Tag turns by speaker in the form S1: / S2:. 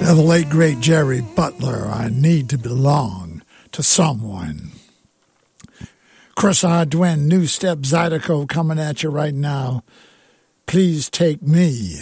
S1: The late, great Jerry Butler, I Need to Belong to Someone. Chris Hardwin, New Step Zydeco coming at you right now. Please Take Me.